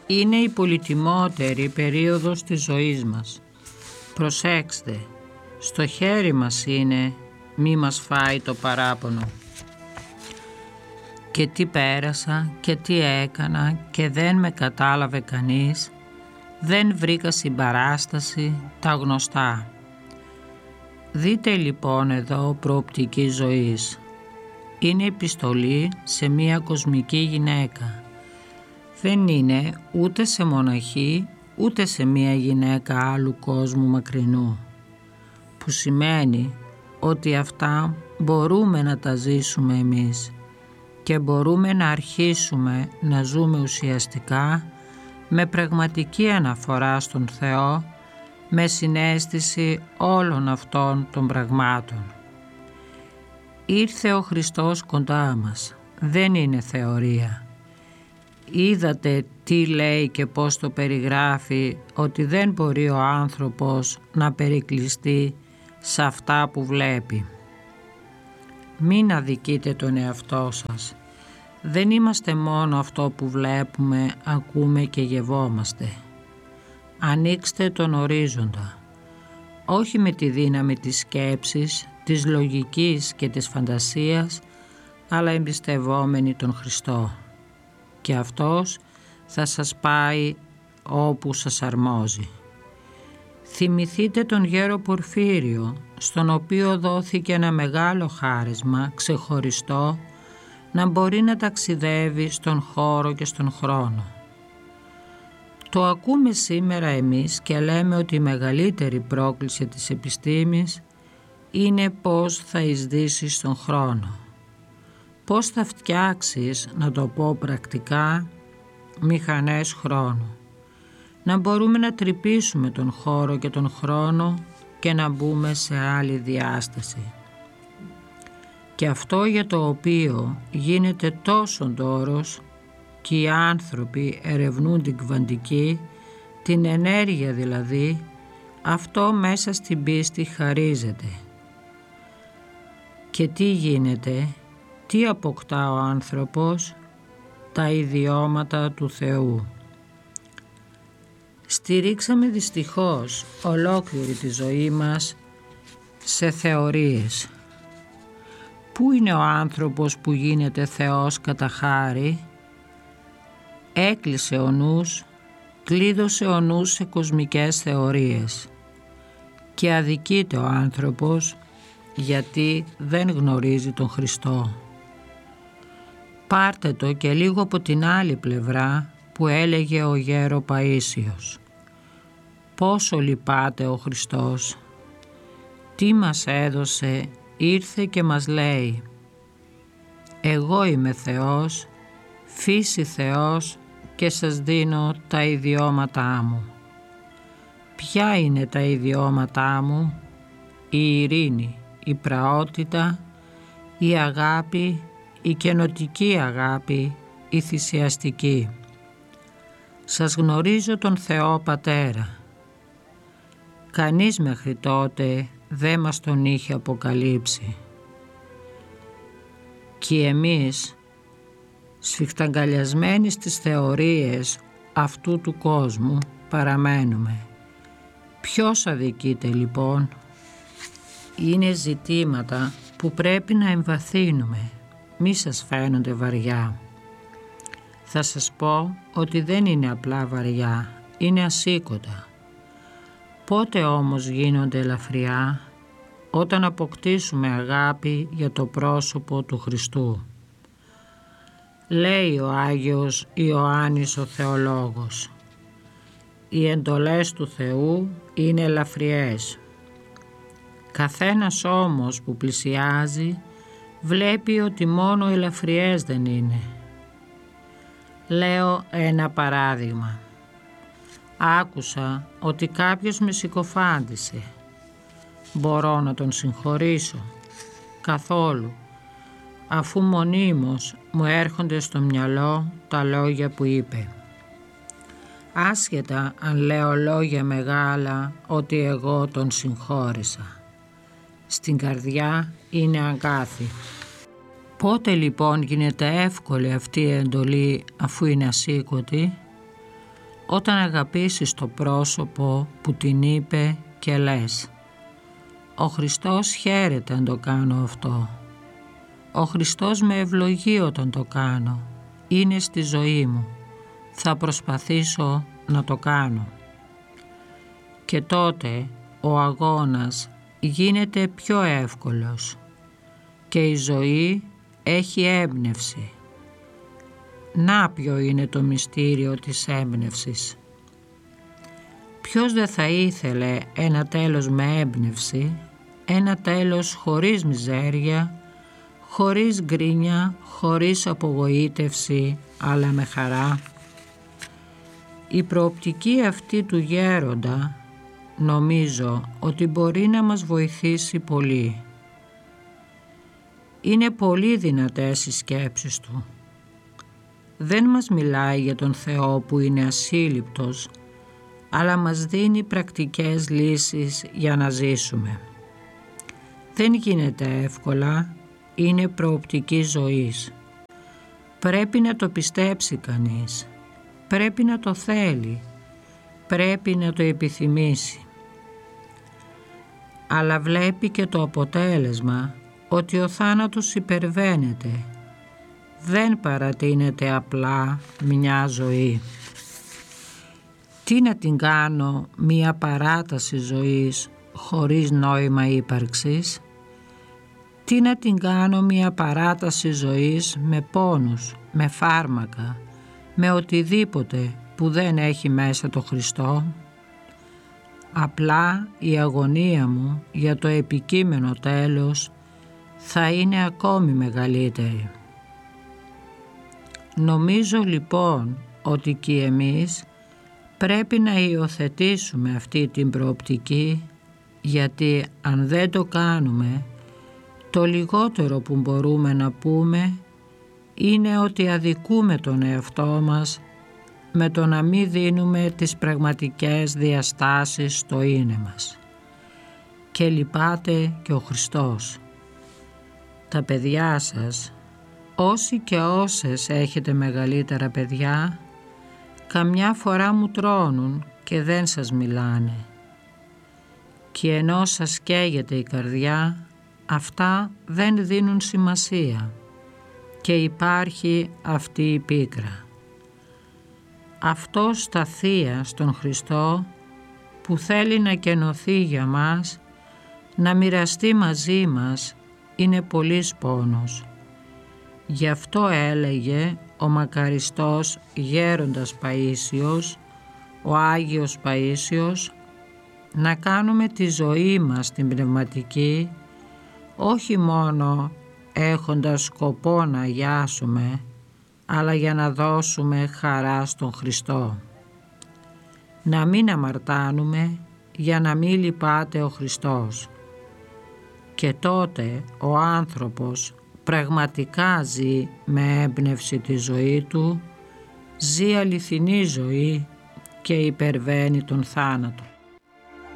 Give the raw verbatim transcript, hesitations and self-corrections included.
Είναι η πολυτιμότερη περίοδος της ζωής μας. Προσέξτε, στο χέρι μας είναι, μη μας φάει το παράπονο. Και τι πέρασα και τι έκανα και δεν με κατάλαβε κανείς, δεν βρήκα συμπαράσταση, τα γνωστά. Δείτε λοιπόν εδώ προοπτική ζωής. Είναι επιστολή σε μία κοσμική γυναίκα. Δεν είναι ούτε σε μοναχή, ούτε σε μία γυναίκα άλλου κόσμου μακρινού. Που σημαίνει ότι αυτά μπορούμε να τα ζήσουμε εμείς και μπορούμε να αρχίσουμε να ζούμε ουσιαστικά με πραγματική αναφορά στον Θεό, με συναίσθηση όλων αυτών των πραγμάτων. Ήρθε ο Χριστός κοντά μας, δεν είναι θεωρία. Είδατε τι λέει και πώς το περιγράφει, ότι δεν μπορεί ο άνθρωπος να περικλειστεί σε αυτά που βλέπει. Μην αδικείτε τον εαυτό σας. Δεν είμαστε μόνο αυτό που βλέπουμε, ακούμε και γευόμαστε. Ανοίξτε τον ορίζοντα, όχι με τη δύναμη της σκέψης, της λογικής και της φαντασίας, αλλά εμπιστευόμενοι τον Χριστό. Και Αυτός θα σας πάει όπου σας αρμόζει. Θυμηθείτε τον γέρο Πορφύριο, στον οποίο δόθηκε ένα μεγάλο χάρισμα, ξεχωριστό, να μπορεί να ταξιδεύει στον χώρο και στον χρόνο. Το ακούμε σήμερα εμείς και λέμε ότι η μεγαλύτερη πρόκληση της επιστήμης είναι πώς θα εισδύσεις στον χρόνο. Πώς θα φτιάξεις, να το πω πρακτικά, μηχανές χρόνου. Να μπορούμε να τρυπήσουμε τον χώρο και τον χρόνο και να μπούμε σε άλλη διάσταση. Και αυτό για το οποίο γίνεται τόσο δώρος και οι άνθρωποι ερευνούν την κβαντική, την ενέργεια δηλαδή, αυτό μέσα στην πίστη χαρίζεται. Και τι γίνεται, τι αποκτά ο άνθρωπος, τα ιδιώματα του Θεού. Στηρίξαμε δυστυχώς ολόκληρη τη ζωή μας σε θεωρίες. Πού είναι ο άνθρωπος που γίνεται Θεός κατά χάρη? Έκλεισε ο νους, κλείδωσε ο νους σε κοσμικές θεωρίες και αδικείται ο άνθρωπος γιατί δεν γνωρίζει τον Χριστό. Πάρτε το και λίγο από την άλλη πλευρά που έλεγε ο γέρο Παΐσιος. Πόσο λυπάται ο Χριστός, τι μας έδωσε, ήρθε και μας λέει «Εγώ είμαι Θεός, φύση Θεός και σας δίνω τα ιδιώματά μου». Ποια είναι τα ιδιώματά μου? Η ειρήνη, η πραότητα, η αγάπη, η καινοτική αγάπη, η θυσιαστική. Σας γνωρίζω τον Θεό Πατέρα. Κανείς μέχρι τότε δεν μας τον είχε αποκαλύψει. Και εμείς, σφιχταγκαλιασμένοι στις θεωρίες αυτού του κόσμου, παραμένουμε. Ποιος αδικείται λοιπόν? Είναι ζητήματα που πρέπει να εμβαθύνουμε, μη σας φαίνονται βαριά. Θα σας πω ότι δεν είναι απλά βαριά, είναι ασήκωτα. Πότε όμως γίνονται ελαφριά? Όταν αποκτήσουμε αγάπη για το πρόσωπο του Χριστού. Λέει ο Άγιος Ιωάννης ο Θεολόγος, οι εντολές του Θεού είναι ελαφριές. Καθένας όμως που πλησιάζει βλέπει ότι μόνο ελαφριές δεν είναι. Λέω ένα παράδειγμα. Άκουσα ότι κάποιος με συκοφάντησε. Μπορώ να τον συγχωρήσω? Καθόλου, αφού μονίμως μου έρχονται στο μυαλό τα λόγια που είπε. Άσχετα αν λέω λόγια μεγάλα ότι εγώ τον συγχώρησα. Στην καρδιά είναι αγκάθι. Πότε λοιπόν γίνεται εύκολη αυτή η εντολή αφού είναι ασήκωτη? όταν αγαπήσεις το πρόσωπο που την είπε και λες «Ο Χριστός χαίρεται αν το κάνω αυτό. Ο Χριστός με ευλογεί όταν το κάνω. Είναι στη ζωή μου. Θα προσπαθήσω να το κάνω». Και τότε ο αγώνας γίνεται πιο εύκολος και η ζωή έχει έμπνευση. Να ποιο είναι το μυστήριο της έμπνευσης. Ποιος δεν θα ήθελε ένα τέλος με έμπνευση, ένα τέλος χωρίς μιζέρια, χωρίς γκρίνια, χωρίς απογοήτευση, αλλά με χαρά. Η προοπτική αυτή του γέροντα νομίζω ότι μπορεί να μας βοηθήσει πολύ. Είναι πολύ δυνατές οι σκέψεις του. Δεν μας μιλάει για τον Θεό που είναι ασύλληπτος, αλλά μας δίνει πρακτικές λύσεις για να ζήσουμε. Δεν γίνεται εύκολα, είναι προοπτική ζωής. Πρέπει να το πιστέψει κανείς, πρέπει να το θέλει, πρέπει να το επιθυμήσει. Αλλά βλέπει και το αποτέλεσμα ότι ο θάνατος υπερβαίνεται. Δεν παρατείνεται απλά μια ζωή. Τι να την κάνω μια παράταση ζωής χωρίς νόημα ύπαρξης? Τι να την κάνω μια παράταση ζωής με πόνους, με φάρμακα, με οτιδήποτε που δεν έχει μέσα το Χριστό? Απλά η αγωνία μου για το επικείμενο τέλος θα είναι ακόμη μεγαλύτερη. Νομίζω λοιπόν ότι και εμείς πρέπει να υιοθετήσουμε αυτή την προοπτική, γιατί αν δεν το κάνουμε, το λιγότερο που μπορούμε να πούμε είναι ότι αδικούμε τον εαυτό μας με το να μην δίνουμε τις πραγματικές διαστάσεις στο είναι μας. Και λυπάται και ο Χριστός. Τα παιδιά σας, όσοι και όσες έχετε μεγαλύτερα παιδιά, καμιά φορά μου τρώνουν και δεν σας μιλάνε. Και ενώ σας καίγεται η καρδιά, αυτά δεν δίνουν σημασία και υπάρχει αυτή η πίκρα. Αυτό στα Θεία, στον Χριστό, που θέλει να κενωθεί για μας, να μοιραστεί μαζί μας, είναι πολύς πόνος. Γι' αυτό έλεγε ο μακαριστός γέροντας Παΐσιος, ο Άγιος Παΐσιος, να κάνουμε τη ζωή μας την πνευματική, όχι μόνο έχοντας σκοπό να αγιάσουμε, αλλά για να δώσουμε χαρά στον Χριστό. Να μην αμαρτάνουμε, για να μην λυπάται ο Χριστός. Και τότε ο άνθρωπος πραγματικά ζει με έμπνευση τη ζωή του, ζει αληθινή ζωή και υπερβαίνει τον θάνατο.